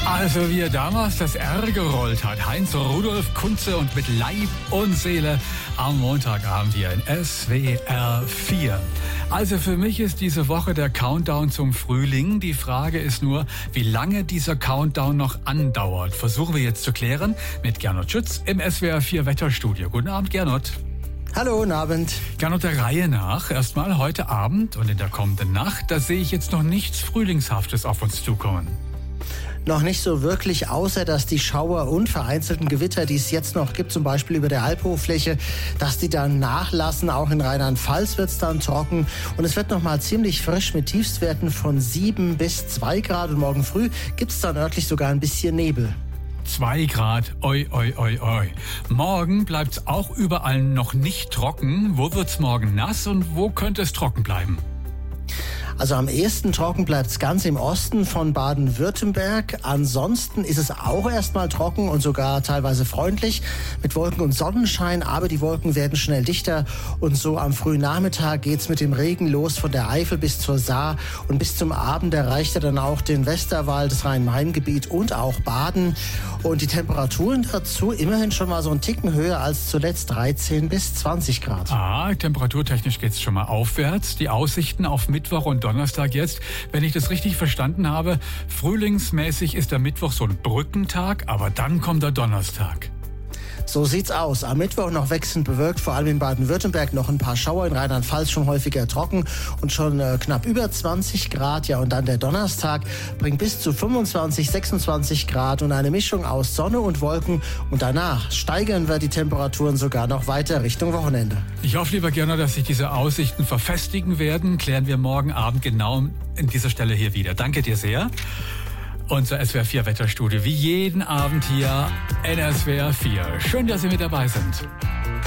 Also wie er damals das R gerollt hat, Heinz Rudolf Kunze, und mit Leib und Seele am Montagabend hier in SWR 4. Also für mich ist diese Woche der Countdown zum Frühling. Die Frage ist nur, wie lange dieser Countdown noch andauert. Versuchen wir jetzt zu klären mit Gernot Schütz im SWR 4 Wetterstudio. Guten Abend, Gernot. Hallo, guten Abend. Gernot, der Reihe nach. Erstmal heute Abend und in der kommenden Nacht, da sehe ich jetzt noch nichts Frühlingshaftes auf uns zukommen. Noch nicht so wirklich, außer dass die Schauer und vereinzelten Gewitter, die es jetzt noch gibt, zum Beispiel über der Alphochfläche, dass die dann nachlassen. Auch in Rheinland-Pfalz wird es dann trocken und es wird noch mal ziemlich frisch mit Tiefstwerten von 7 bis 2 Grad. Und morgen früh gibt es dann örtlich sogar ein bisschen Nebel. 2 Grad, oi, oi, oi, oi. Morgen bleibt's auch überall noch nicht trocken. Wo wird's morgen nass und wo könnte es trocken bleiben? Also am ehesten trocken bleibt es ganz im Osten von Baden-Württemberg. Ansonsten ist es auch erstmal trocken und sogar teilweise freundlich mit Wolken und Sonnenschein. Aber die Wolken werden schnell dichter und so am frühen Nachmittag geht's mit dem Regen los von der Eifel bis zur Saar. Und bis zum Abend erreicht er dann auch den Westerwald, das Rhein-Main-Gebiet und auch Baden. Und die Temperaturen dazu immerhin schon mal so einen Ticken höher als zuletzt, 13 bis 20 Grad. Temperaturtechnisch geht's schon mal aufwärts. Die Aussichten auf Mittwoch und Donnerstag jetzt, wenn ich das richtig verstanden habe, frühlingsmäßig ist der Mittwoch so ein Brückentag, aber dann kommt der Donnerstag. So sieht's aus. Am Mittwoch noch wechselnd bewölkt, vor allem in Baden-Württemberg noch ein paar Schauer, in Rheinland-Pfalz schon häufiger trocken und schon knapp über 20 Grad. Ja, und dann der Donnerstag bringt bis zu 25, 26 Grad und eine Mischung aus Sonne und Wolken. Und danach steigern wir die Temperaturen sogar noch weiter Richtung Wochenende. Ich hoffe, lieber Gernot, dass sich diese Aussichten verfestigen werden. Klären wir morgen Abend genau an dieser Stelle hier wieder. Danke dir sehr. Unser SWR 4 Wetterstudio, wie jeden Abend hier in SWR 4. Schön, dass Sie mit dabei sind.